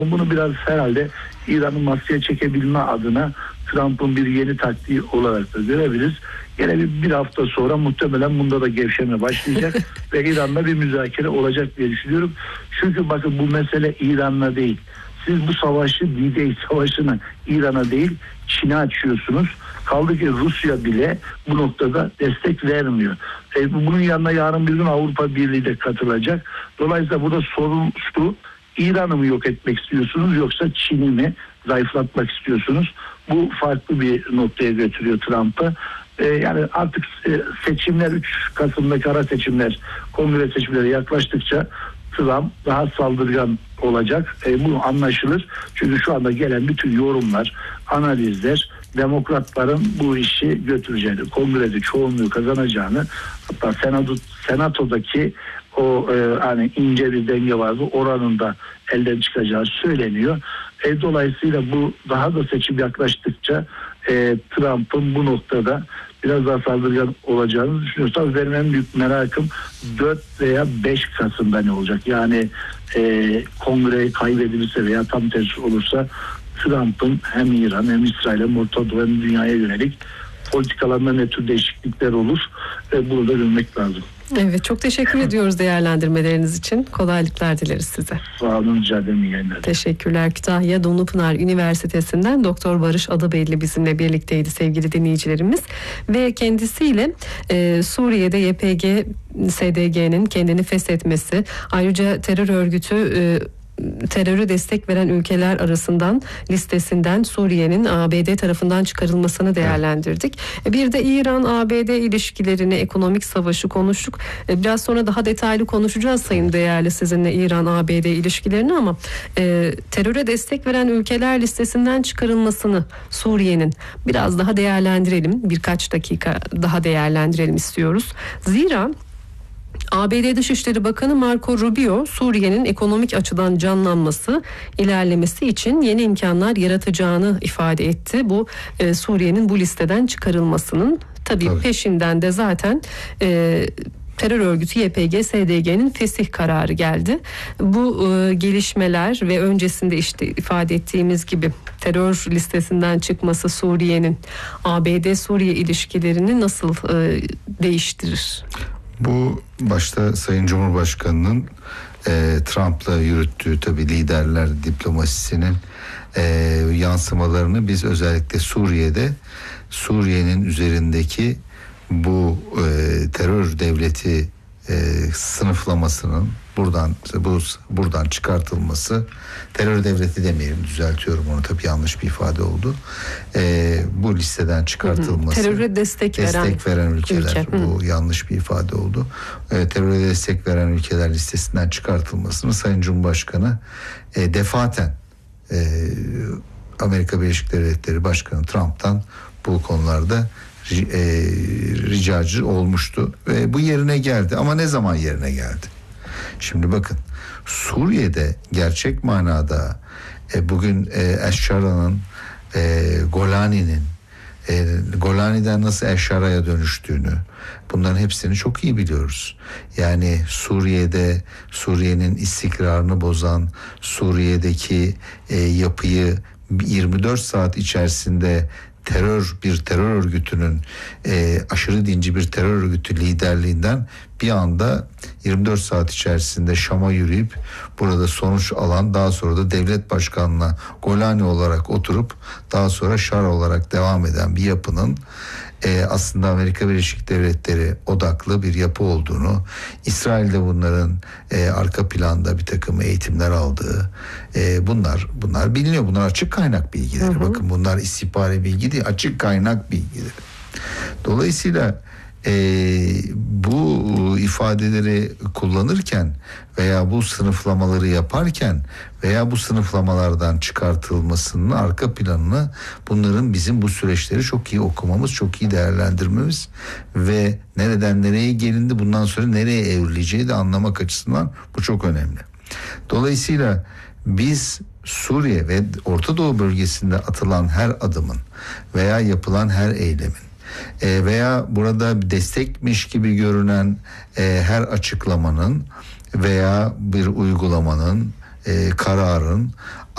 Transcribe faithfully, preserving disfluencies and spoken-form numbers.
Bunu biraz herhalde İran'ı masaya çekebilme adına Trump'ın bir yeni taktiği olarak da görebiliriz. Gene bir, bir hafta sonra muhtemelen bunda da gevşeme başlayacak ve İran'la bir müzakere olacak diye düşünüyorum. Çünkü bakın bu mesele İran'la değil. Siz bu savaşı D-Day savaşını İran'a değil Çin'e açıyorsunuz. Kaldı ki Rusya bile bu noktada destek vermiyor. E, bunun yanına yarın bir gün Avrupa Birliği de katılacak. Dolayısıyla burada sorun şu: İran'ı mı yok etmek istiyorsunuz yoksa Çin'i mi zayıflatmak istiyorsunuz? Bu farklı bir noktaya götürüyor Trump'ı. Ee, yani artık seçimler üç Kasım'daki ara seçimler, kongre seçimleri yaklaştıkça Trump daha saldırgan olacak. E, bu anlaşılır. Çünkü şu anda gelen bütün yorumlar, analizler demokratların bu işi götüreceğini, kongrede çoğunluğu kazanacağını, hatta senato, senatodaki o e, hani ince bir denge vardı, oranın da elden çıkacağı söyleniyor. E, dolayısıyla bu daha da seçim yaklaştıkça e, Trump'ın bu noktada biraz daha saldırgan olacağını düşünüyorsanız benim en büyük merakım dört veya beş Kasım'da ne olacak? Yani e, kongre kaybedilirse veya tam tersi olursa Trump'ın hem İran hem İsrail hem Orta Doğu hem dünyaya yönelik politikalarında ne tür değişiklikler olur? E, bunu da bilmek lazım. Evet, çok teşekkür ediyoruz değerlendirmeleriniz için. Kolaylıklar dileriz size. Sağ olun, rica ederim, iyi yayınlar. Teşekkürler. Kütahya Dumlupınar Üniversitesi'nden Doktor Barış Adıbelli bizimle birlikteydi sevgili dinleyicilerimiz. Ve kendisiyle e, Suriye'de Y P G S D G'nin kendini feshetmesi, ayrıca terör örgütü e, teröre destek veren ülkeler arasından listesinden Suriye'nin A B D tarafından çıkarılmasını değerlendirdik. Bir de İran-A B D ilişkilerini, ekonomik savaşı konuştuk. Biraz sonra daha detaylı konuşacağız sayın değerli sizinle İran-A B D ilişkilerini, ama e, teröre destek veren ülkeler listesinden çıkarılmasını Suriye'nin biraz daha değerlendirelim. Birkaç dakika daha değerlendirelim istiyoruz. Zira A B D Dışişleri Bakanı Marco Rubio, Suriye'nin ekonomik açıdan canlanması, ilerlemesi için yeni imkanlar yaratacağını ifade etti. Bu e, Suriye'nin bu listeden çıkarılmasının tabii, tabii. peşinden de zaten e, terör örgütü Y P G S D G'nin fesih kararı geldi. Bu e, gelişmeler ve öncesinde işte ifade ettiğimiz gibi terör listesinden çıkması Suriye'nin A B D-Suriye ilişkilerini nasıl e, değiştirir? Bu başta Sayın Cumhurbaşkanı'nın e, Trump'la yürüttüğü tabii liderler diplomasisinin e, yansımalarını biz özellikle Suriye'de Suriye'nin üzerindeki bu e, terör devleti e, sınıflamasının buradan bu buradan çıkartılması, terör devleti demeyelim, düzeltiyorum onu, tabii yanlış bir ifade oldu. E, bu listeden çıkartılması. Teröre destek, destek veren, veren ülkeler. Ülke. Bu yanlış bir ifade oldu. E, teröre destek veren ülkeler listesinden çıkartılmasını Sayın Cumhurbaşkanı e, defaten e, Amerika Birleşik Devletleri Başkanı Trump'tan bu konularda e, ricacı olmuştu ve bu yerine geldi. Ama ne zaman yerine geldi? Şimdi bakın, Suriye'de gerçek manada e, bugün e, Eşşara'nın, e, Golani'nin, e, Golani'den nasıl Eşşara'ya dönüştüğünü, bunların hepsini çok iyi biliyoruz. Yani Suriye'de Suriye'nin istikrarını bozan, Suriye'deki e, yapıyı yirmi dört saat içerisinde terör bir terör örgütünün e, aşırı dinci bir terör örgütü liderliğinden bir anda yirmi dört saat içerisinde Şam'a yürüyüp burada sonuç alan, daha sonra da devlet başkanına Golani olarak oturup daha sonra Şar olarak devam eden bir yapının e, aslında Amerika Birleşik Devletleri odaklı bir yapı olduğunu, İsrail'de bunların e, arka planda bir takım eğitimler aldığı, e, bunlar bunlar biliniyor. Bunlar açık kaynak bilgileri. Hı hı. Bakın, bunlar istihbari bilgi değil, açık kaynak bilgileri. Dolayısıyla e, bu ifadeleri kullanırken veya bu sınıflamaları yaparken veya bu sınıflamalardan çıkartılmasının arka planını, bunların bizim bu süreçleri çok iyi okumamız, çok iyi değerlendirmemiz ve nereden nereye gelindi, bundan sonra nereye evrileceği de anlamak açısından bu çok önemli. Dolayısıyla biz Suriye ve Orta Doğu bölgesinde atılan her adımın veya yapılan her eylemin e, veya burada destekmiş gibi görünen e, her açıklamanın veya bir uygulamanın, e, kararın